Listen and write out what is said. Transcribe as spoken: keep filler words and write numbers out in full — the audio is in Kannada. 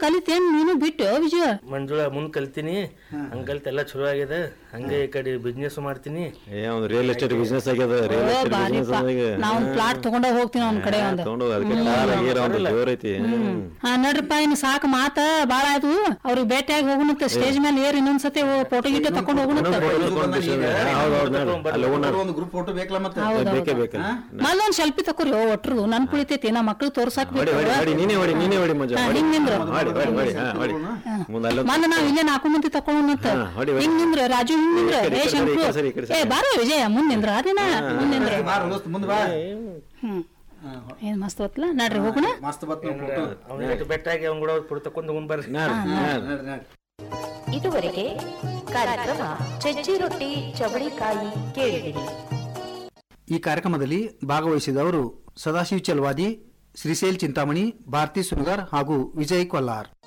ಕಲಿತೇನ್ ನೀನು ಬಿಟ್ಟು ವಿಜಯ? ಮಂಜುಳಾ ಮುಂದ್ ಕಲ್ತೀನಿ, ಹಂಗ್ ಕಲ್ತ ಎಲ್ಲಾ ಚಲೋ ಆಗ್ಯದ. ಹಂಗೆ ಈ ಕಡೆ ಬಿಸ್ನೆಸ್ ಮಾಡ್ತೀನಿ. ರಿಯಲ್ ಎಸ್ಟೇಟ್ ಬಿಸ್ನೆಸ್ ಆಗ್ಯದ. ರಿಯಲ್ ಎಸ್ಟೇಟ್ ಬಿಸ್ನೆಸ್ ನಾವ್ ಪ್ಲಾಟ್ ತಗೊಂಡ ಹೋಗ್ತೀನಿ ಅವ್ನ ಕಡೆ ಒಂದು ತಗೊಂಡು ಅದಕ್ಕೆ ಟಾರ್ ಗೀರ ಒಂದು ಜೋರ್ ಐತಿ. ಹಾ ನಡ್ರಪ್ಪ, ಇನ್ನು ಸಾಕು ಮಾತ ಬಾಳ ಆಯ್ತು. ಅವ್ರಿಗೆ ಭೇಟಿಯಾಗಿ ಹೋಗುಣಂತ, ಸ್ಟೇಜ್ ಮೇಲೆ ಏರ್ ಇನ್ನೊಂದ್ಸತಿ ಫೋಟೋ ಗಿಟೋ ತಕೊಂಡ್ ಹೋಗುಣಂತ. ಗ್ರೂಪ್ ಫೋಟೋ ಬೇಕಲ್ಲ ಮತ್ತೆ. ಬೇಕೇ ಬೇಕ. ಮಲ್ಲೊಂದ್ ಸೆಲ್ಫಿ ತಕೋರಿ ಒಟ್ರು ನನ್ ಕುಳಿತೈತಿ, ನಾ ಮಕ್ಳು ತೋರ್ಸಾಕ್ ಬೇಕು. ನೀನೇ ಹೊಡಿ ನೀನೇ ಹೊಡಿ ಮಂಜು. ಹಿಂಗ್ ನಿಂದ್ರು ಮೊನ್ನೆ ನಾವ್ ಇಲ್ಲೇ ನಾಲ್ಕು ಮಂದಿ ತಕೊಂಡಂತ. ಹಿಂಗ್ ನಿಂದ್ರ ರಾಜು, ಹಿಂಗ್ ನಿಂದ್ರ ಏ ಶಂಕು, ಏ ಬಾರ ವಿಜಯ ಮುಂದ್ ನಿಂದ್ರ ಅದೇನ ಮುಂದ್ ನಿಂದ್ರ. ಹ್ಮ್ ಏನ್ ಮಸ್ತ್ ಹೊತ್ತಲ್ಲ. ನಡ್ರಿ ಹೋಗೋಣ. ಬೆಟ್ಟಾಗಿ ಅವ್ನ ಕೂಡ ಫೋಟೋ ತಕೊಂಡ್ ಹೋಗ್ ಬರ್ರಿ. ಇದುವರೆಗೆ ಕಾರ್ಯಕ್ರಮ ಚಜ್ಜಿ ರೊಟ್ಟಿ ಚವಳಿಕಾಯಿ ಕೇಳಿದಿರಿ. ಈ ಕಾರ್ಯಕ್ರಮದಲ್ಲಿ ಭಾಗವಹಿಸಿದವರು ಸದಾಶಿವ್ ಚಲ್ವಾದಿ, ಶ್ರೀಶೈಲ್ ಚಿಂತಾಮಣಿ, ಭಾರತಿ ಸುನಗರ್ ಹಾಗೂ ವಿಜಯ್ ಕೊಲ್ಲಾರ್.